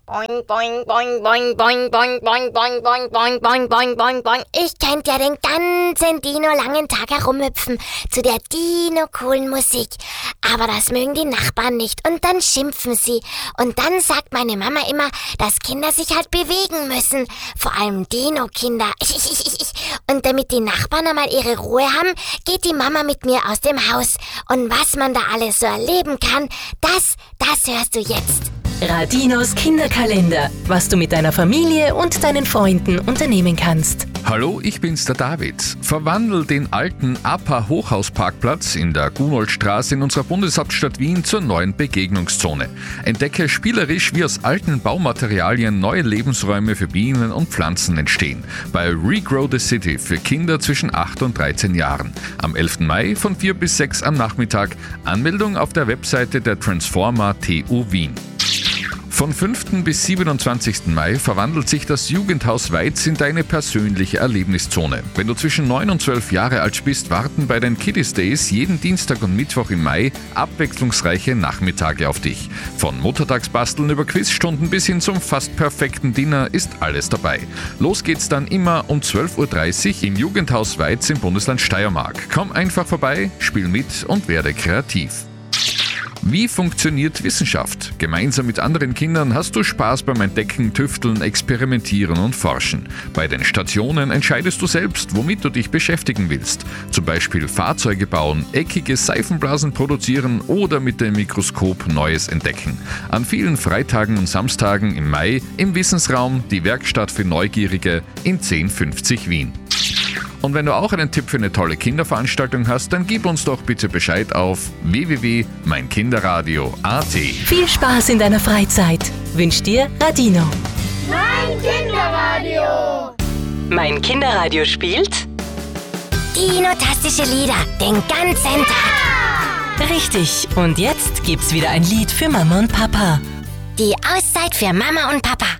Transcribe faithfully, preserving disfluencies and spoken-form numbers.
Boing, boing, boing, boing, boing, boing, boing, boing, boing, boing, boing, boing, boing, boing. Ich könnte ja den ganzen Dino-langen Tag herumhüpfen zu der Dino-coolen Musik. Aber das mögen die Nachbarn nicht und dann schimpfen sie. Und dann sagt meine Mama immer, dass Kinder sich halt bewegen müssen. Vor allem Dino-Kinder. Und damit die Nachbarn einmal ihre Ruhe haben, geht die Mama mit mir aus dem Haus. Und was man da alles so erleben kann, das, das hörst du jetzt. Radinos Kinderkalender, was du mit deiner Familie und deinen Freunden unternehmen kannst. Hallo, ich bin's, der David. Verwandel den alten A P A-Hochhausparkplatz in der Gunoltstraße in unserer Bundeshauptstadt Wien zur neuen Begegnungszone. Entdecke spielerisch, wie aus alten Baumaterialien neue Lebensräume für Bienen und Pflanzen entstehen. Bei Regrow the City für Kinder zwischen acht und dreizehn Jahren. Am elften Mai von vier bis sechs am Nachmittag. Anmeldung auf der Webseite der Transformer T U Wien. Von fünften bis siebenundzwanzigsten Mai verwandelt sich das Jugendhaus Weiz in deine persönliche Erlebniszone. Wenn du zwischen neun und zwölf Jahre alt bist, warten bei den Kiddies Days jeden Dienstag und Mittwoch im Mai abwechslungsreiche Nachmittage auf dich. Von Muttertagsbasteln über Quizstunden bis hin zum fast perfekten Dinner ist alles dabei. Los geht's dann immer um zwölf Uhr dreißig im Jugendhaus Weiz im Bundesland Steiermark. Komm einfach vorbei, spiel mit und werde kreativ. Wie funktioniert Wissenschaft? Gemeinsam mit anderen Kindern hast du Spaß beim Entdecken, Tüfteln, Experimentieren und Forschen. Bei den Stationen entscheidest du selbst, womit du dich beschäftigen willst. Zum Beispiel Fahrzeuge bauen, eckige Seifenblasen produzieren oder mit dem Mikroskop Neues entdecken. An vielen Freitagen und Samstagen im Mai im Wissensraum die Werkstatt für Neugierige in zehn fünfzig Wien. Und wenn du auch einen Tipp für eine tolle Kinderveranstaltung hast, dann gib uns doch bitte Bescheid auf w w w punkt mein kinderradio punkt a t. Viel Spaß in deiner Freizeit wünscht dir Radino. Mein Kinderradio. Mein Kinderradio spielt Dino-tastische Lieder den ganzen Tag. richtig. Und jetzt gibt's wieder ein Lied für Mama und Papa. Die Auszeit für Mama und Papa.